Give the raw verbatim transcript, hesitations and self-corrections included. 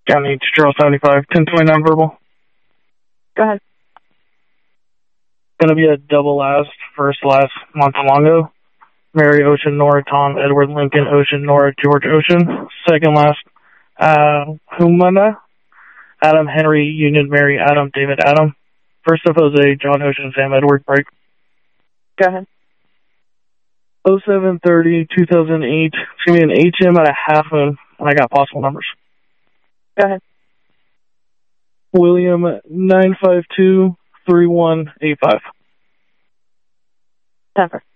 County Charles seventy-five, ten twenty-nine verbal. Go ahead. Going to be a double last, first last, Montalongo. Mary Ocean, Nora, Tom, Edward, Lincoln, Ocean, Nora, George, Ocean. Second last, uh, Humana, Adam, Henry, Union, Mary, Adam, David, Adam. First of Jose, John, Ocean, Sam, Edward, break. Go ahead. oh seven thirty, two thousand eight. It's going to be an H M at a half moon, and I got possible numbers. Go ahead. William, nine five two, three one eight five. Ten